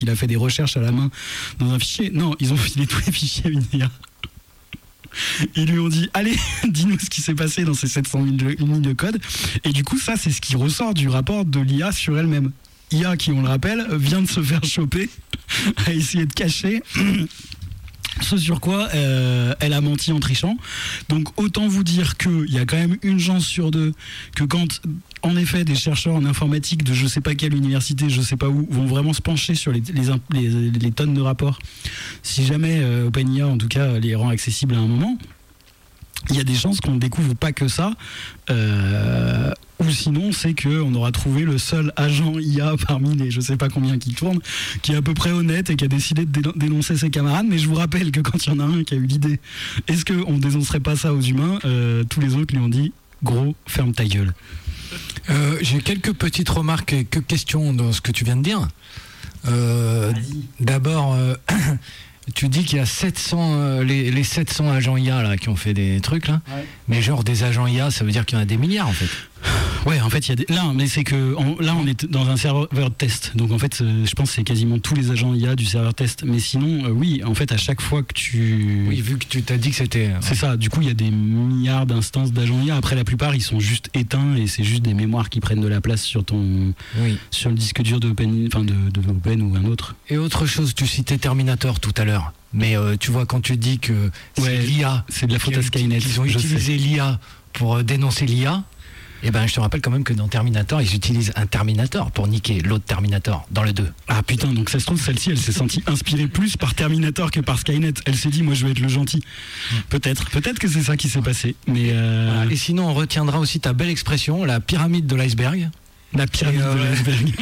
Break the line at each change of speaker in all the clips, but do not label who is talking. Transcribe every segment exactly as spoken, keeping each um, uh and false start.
il a fait des recherches à la main dans un fichier. Non, ils ont filé tous les fichiers à une I A. Ils lui ont dit, allez, dis-nous ce qui s'est passé dans ces sept cent mille lignes de code. Et du coup, ça, c'est ce qui ressort du rapport de l'I A sur elle-même. I A, qui, on le rappelle, vient de se faire choper à essayer de cacher ce sur quoi euh, elle a menti en trichant. Donc autant vous dire qu'il y a quand même une chance sur deux que quand, en effet, des chercheurs en informatique de je sais pas quelle université, je sais pas où, vont vraiment se pencher sur les, les, les, les tonnes de rapports, si jamais euh, OpenIA, en tout cas, les rend accessibles à un moment, il y a des chances qu'on ne découvre pas que ça, euh, ou sinon c'est qu'on aura trouvé le seul agent I A parmi les je sais pas combien qui tournent, qui est à peu près honnête et qui a décidé de dénoncer ses camarades. Mais je vous rappelle que quand il y en a un qui a eu l'idée, est-ce qu'on ne dénoncerait pas ça aux humains, euh, tous les autres lui ont dit gros, ferme ta gueule.
Euh, j'ai quelques petites remarques et quelques questions dans ce que tu viens de dire. Euh, d'abord, euh, tu dis qu'il y a sept cents, euh, les, les sept cents agents I A là, qui ont fait des trucs là. Ouais. Mais genre des agents I A, ça veut dire qu'il y en a des milliards en fait.
Ouais, en fait, il y a des... là, mais c'est que on... là, on est dans un serveur de test. Donc en fait, euh, je pense que c'est quasiment tous les agents I A du serveur test. Mais sinon, euh, oui, en fait, à chaque fois que tu...
Oui, vu que tu t'as dit que c'était...
C'est ça, du coup, il y a des milliards d'instances d'agents I A. Après, la plupart, ils sont juste éteints et c'est juste des mémoires qui prennent de la place sur ton... Oui. Sur le disque dur de Open, enfin de, de Open ou un autre.
Et autre chose, tu citais Terminator tout à l'heure. Mais euh, tu vois, quand tu dis que c'est ouais, l'I A...
C'est de la faute à Skynet.
Ils ont utilisé l'I A pour euh, dénoncer l'I A. Eh ben, je te rappelle quand même que dans Terminator, ils utilisent un Terminator pour niquer l'autre Terminator dans le deux.
Ah putain, donc ça se trouve, celle-ci, elle s'est sentie inspirée plus par Terminator que par Skynet. Elle s'est dit, moi je vais être le gentil. Mmh. Peut-être, peut-être que c'est ça qui s'est passé. Mais euh...
voilà. Et sinon, on retiendra aussi ta belle expression, la pyramide de l'iceberg.
La pyramide euh... de l'iceberg.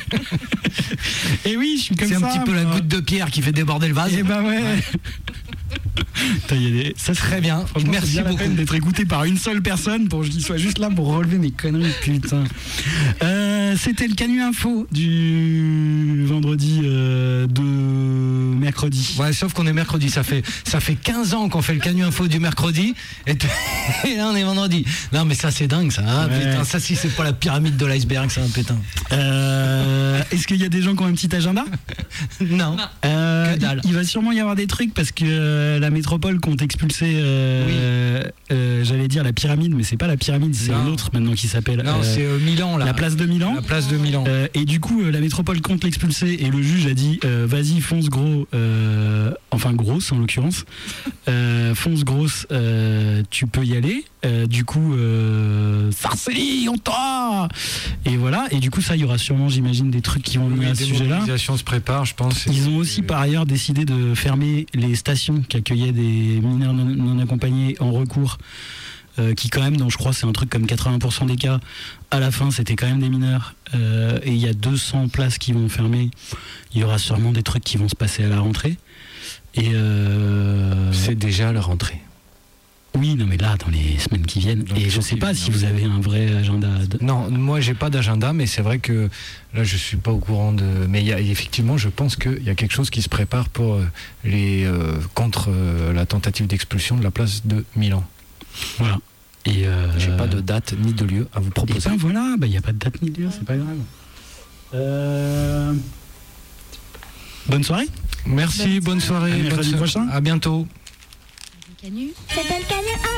Et oui, je suis comme
c'est
ça.
C'est un petit peu
moi.
La goutte de pierre qui fait déborder le vase.
Eh ben ouais. ouais.
Des... Ça serait bien. Merci
bien
beaucoup
la peine d'être écouté par une seule personne pour que je sois juste là pour relever mes conneries. Putain. Euh, c'était le Canu Info du vendredi euh, de mercredi.
Ouais, sauf qu'on est mercredi. Ça fait ça fait quinze ans qu'on fait le Canu Info du mercredi et, t- et là on est vendredi. Non mais ça c'est dingue ça. Hein, ouais. Putain, ça si c'est pas la pyramide de l'iceberg, c'est un pétain.
Euh, est-ce qu'il y a des gens qui ont un petit agenda?
Non.
Euh, que dalle. Il, il va sûrement y avoir des trucs parce que euh, la métropole compte expulser, euh, oui. euh, j'allais dire la pyramide, mais c'est pas la pyramide, c'est un autre maintenant qui s'appelle.
Non, euh, c'est euh, Milan là.
La place de Milan.
La place de Milan.
Euh, et du coup, euh, la métropole compte l'expulser et le juge a dit euh, vas-y, fonce gros, euh, enfin grosse en l'occurrence, euh, fonce grosse, euh, tu peux y aller. Euh, du coup, euh, Sarcely, on t'a. Et voilà. Et du coup, ça, il y aura sûrement, j'imagine, des trucs qui vont venir oui, à ce sujet-là.
Les mobilisations se préparent, je pense.
Ils ont aussi, par ailleurs, décidé de fermer les stations qui accueillaient des mineurs non, non accompagnés en recours, euh, qui quand même, dans je crois, c'est un truc comme quatre-vingts pour cent des cas, à la fin, c'était quand même des mineurs. Euh, et il y a deux cents places qui vont fermer. Il y aura sûrement des trucs qui vont se passer à la rentrée. Et euh...
c'est déjà la rentrée.
Oui, non mais là, dans les semaines qui viennent. Donc, et je sais pas si vous avez un vrai agenda. De...
Non, moi j'ai pas d'agenda, mais c'est vrai que là je suis pas au courant de. Mais y a, effectivement, je pense qu'il y a quelque chose qui se prépare pour les euh, contre euh, la tentative d'expulsion de la place de Milan.
Voilà. Et euh...
j'ai pas de date ni de lieu à vous proposer.
Et ben voilà, il bah, y a pas de date ni de lieu, c'est pas grave. Euh... Bonne soirée.
Merci, bonne soirée.
À mercredi
bonne so-
prochain.
À bientôt.
Canu. C'est le